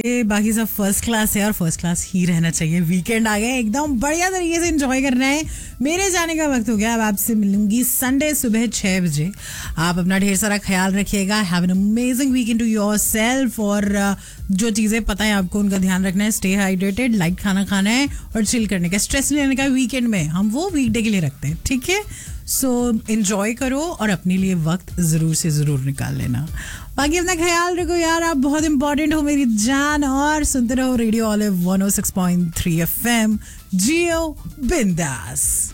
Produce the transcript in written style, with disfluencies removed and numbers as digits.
ये बाकी सब फर्स्ट क्लास है और फर्स्ट क्लास ही रहना चाहिए. वीकेंड आ गए, एकदम बढ़िया तरीके से एंजॉय करना है. मेरे जाने का वक्त हो गया. अब आपसे मिलूंगी संडे सुबह 6 बजे. आप अपना ढेर सारा ख्याल रखिएगा. Have an amazing weekend to yourself. और जो चीज़ें पता है आपको उनका ध्यान रखना है. स्टे हाइड्रेटेड, लाइट खाना खाना है और चिल करने का, स्ट्रेस लेने का वीकेंड में. हम वो वीकडे के लिए रखते हैं, ठीक है. सो एंजॉय करो और अपने लिए वक्त जरूर से जरूर निकाल लेना. बाकी अपना ख्याल रखो यार, आप बहुत इंपॉर्टेंट हो मेरी जान. और सुनते रहो रेडियो ऑलिव 106.3 FM. जियो बिंदास.